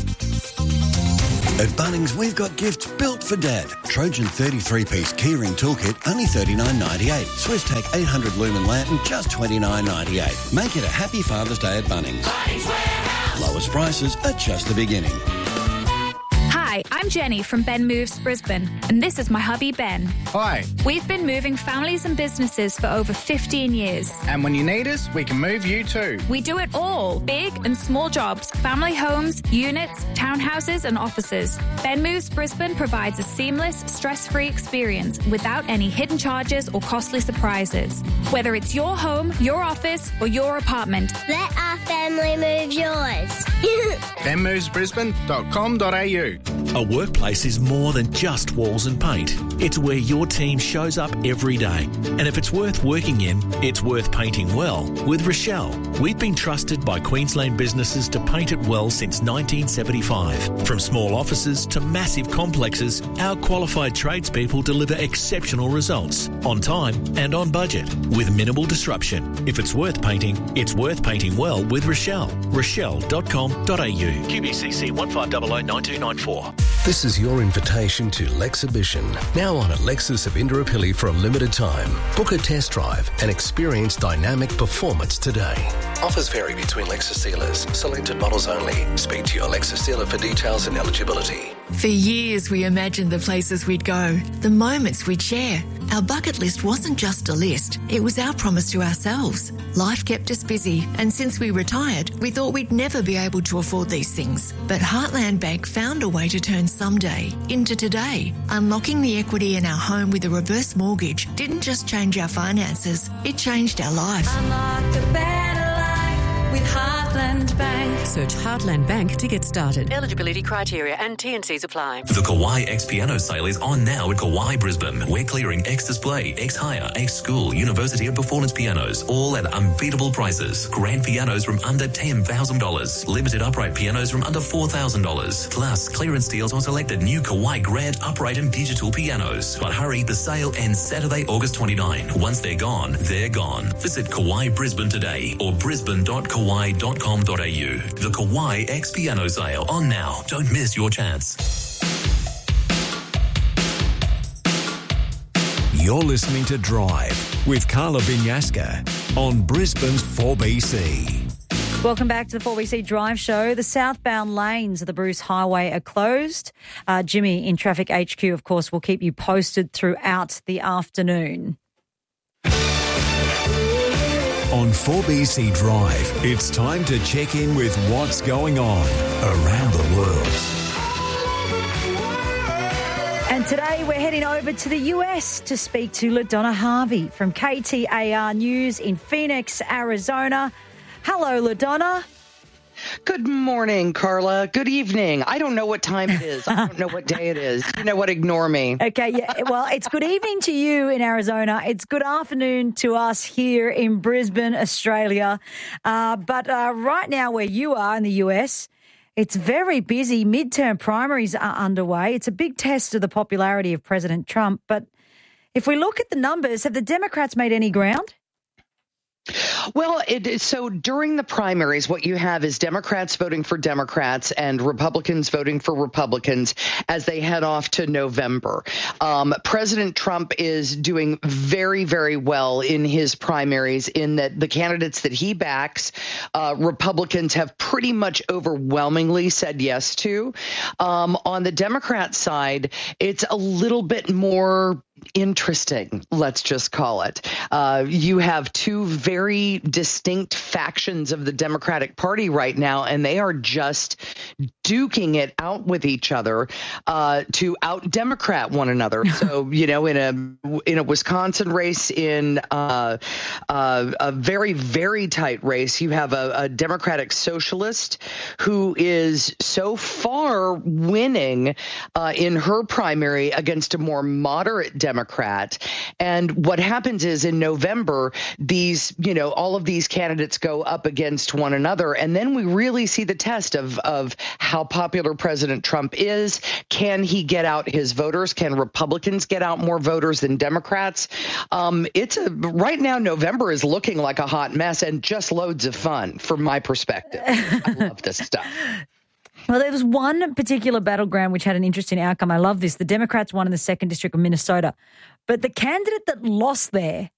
At Bunnings, we've got gifts built for Dad. Trojan thirty-three piece keyring toolkit, only thirty-nine ninety-eight. Swiftech eight hundred lumen lantern, just twenty-nine ninety-eight. Make it a happy Father's Day at Bunnings. Bunnings Warehouse. Lowest prices are just the beginning. Hi, I'm Jenny from Ben Moves Brisbane, and this is my hubby Ben. Hi. We've been moving families and businesses for over fifteen years. And when you need us, we can move you too. We do it all, big and small jobs, family homes, units, townhouses and offices. Ben Moves Brisbane provides a seamless, stress-free experience without any hidden charges or costly surprises. Whether it's your home, your office or your apartment. Let our family move yours. ben moves brisbane dot com dot a u. A workplace is more than just walls and paint. It's where your team shows up every day. And if it's worth working in, it's worth painting well with Rochelle. We've been trusted by Queensland businesses to paint it well since nineteen seventy-five. From small offices to massive complexes, our qualified tradespeople deliver exceptional results on time and on budget with minimal disruption. If it's worth painting, it's worth painting well with Rochelle. rochelle dot com dot a u. Q B C C one five zero zero nine two nine four. This is your invitation to Lexhibition, now on at Lexus of Indooroopilly for a limited time. Book a test drive and experience dynamic performance today. Offers vary between Lexus dealers. Selected models only. Speak to your Lexus dealer for details and eligibility. For years, we imagined the places we'd go, the moments we'd share. Our bucket list wasn't just a list, it was our promise to ourselves. Life kept us busy, and since we retired, we thought we'd never be able to afford these things. But Heartland Bank found a way to turn someday into today. Unlocking the equity in our home with a reverse mortgage didn't just change our finances, it changed our life. Unlock a better life with Heartland Bank. Search Heartland Bank to get started. Eligibility criteria and T and Cs apply. The Kauai X Piano sale is on now at Kauai Brisbane. We're clearing X Display, X Hire, X School, University of Performance pianos, all at unbeatable prices. Grand pianos from under ten thousand dollars. Limited upright pianos from under four thousand dollars. Plus, clearance deals on selected new Kauai Grand upright and digital pianos. But hurry, the sale ends Saturday, August twenty-ninth. Once they're gone, they're gone. Visit Kauai Brisbane today or brisbane dot kauai dot com dot a u. The Kauai X Piano sale on now. Don't miss your chance. You're listening to Drive with Carla Binyaska on Brisbane's four B C. Welcome back to the four B C Drive Show. The southbound lanes of the Bruce Highway are closed. Uh, Jimmy in Traffic H Q, of course, will keep you posted throughout the afternoon. On four B C Drive, it's time to check in with what's going on around the world. And today we're heading over to the U S to speak to LaDonna Harvey from K T A R News in Phoenix, Arizona. Hello, LaDonna. Good morning, Carla. Good evening. I don't know what time it is. I don't know what day it is. You know what? Ignore me. Okay, yeah. Well, it's good evening to you in Arizona. It's good afternoon to us here in Brisbane, Australia. Uh, but uh, right now where you are in the U S, It's very busy. Midterm primaries are underway. It's a big test of the popularity of President Trump. But if we look at the numbers, have the Democrats made any ground? Well, it, so during the primaries, what you have is Democrats voting for Democrats and Republicans voting for Republicans as they head off to November. Um, President Trump is doing very, very well in his primaries in that the candidates that he backs, uh, Republicans have pretty much overwhelmingly said yes to. Um, on the Democrat side, it's a little bit more interesting, let's just call it. Uh, you have two very distinct factions of the Democratic Party right now, and they are just duking it out with each other uh, to out-Democrat one another. So, you know, in a in a Wisconsin race, in uh, uh, a very, very tight race, you have a, a Democratic socialist who is so far winning uh, in her primary against a more moderate Democrat. And what happens is in November, these, you know, all of these candidates go up against one another. And then we really see the test of, of how popular President Trump is. Can he get out his voters? Can Republicans get out more voters than Democrats? Um, it's a, right now, November is looking like a hot mess and just loads of fun from my perspective. I love this stuff. Well, there was one particular battleground which had an interesting outcome. I love this. The Democrats won in the second district of Minnesota. But the candidate that lost there